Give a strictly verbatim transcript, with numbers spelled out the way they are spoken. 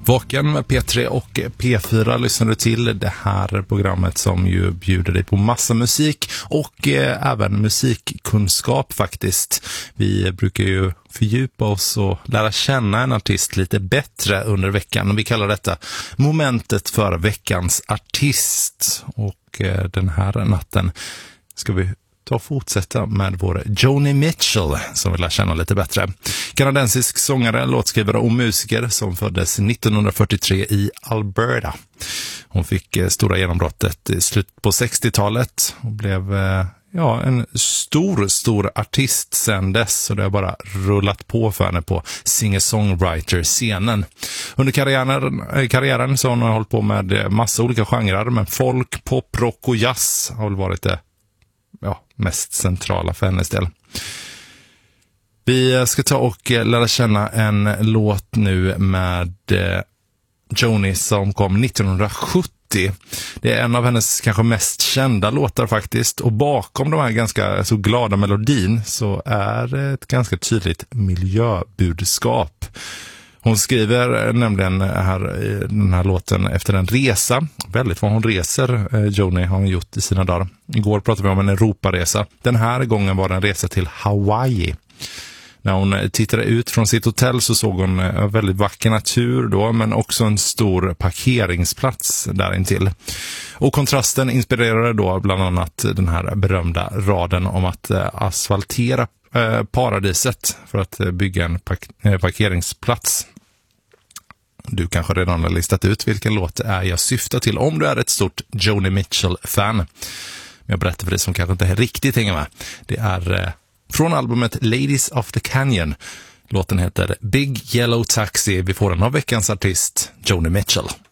Vaken med P tre och P fyra lyssnar du till, det här programmet som ju bjuder dig på massa musik och eh, även musikkunskap faktiskt. Vi brukar ju fördjupa oss och lära känna en artist lite bättre under veckan och vi kallar detta momentet för veckans artist. Och eh, den här natten ska vi ta och fortsätta med vår Joni Mitchell som vi lär känna lite bättre. Kanadensisk sångare, låtskrivare och musiker som föddes nittonhundrafyrtiotre i Alberta. Hon fick stora genombrottet i slutet på sextiotalet och blev ja, en stor, stor artist sedan dess. Så det har bara rullat på för henne på singer-songwriter-scenen. Under karriären, karriären så har hon hållit på med massa olika genrer, men folk, pop, rock och jazz har väl varit det ja, mest centrala för hennes del. Vi ska ta och lära känna en låt nu med eh, Joni som kom nittonhundrasjuttio. Det är en av hennes kanske mest kända låtar faktiskt. Och bakom de här ganska så glada melodin så är det ett ganska tydligt miljöbudskap. Hon skriver nämligen här, den här låten efter en resa. Väldigt vad hon reser, Joni har hon gjort i sina dagar. Igår pratade vi om en Europaresa. Den här gången var det en resa till Hawaii. När hon tittade ut från sitt hotell så såg hon en väldigt vacker natur då, men också en stor parkeringsplats där intill. Och kontrasten inspirerade då bland annat den här berömda raden om att asfaltera paradiset för att bygga en park- parkeringsplats. Du kanske redan har listat ut vilken låt det är jag syftar till om du är ett stort Joni Mitchell-fan. Jag berättar för dig som kanske inte riktigt hänger med. Det är från albumet Ladies of the Canyon. Låten heter Big Yellow Taxi. Vi får den av veckans artist Joni Mitchell.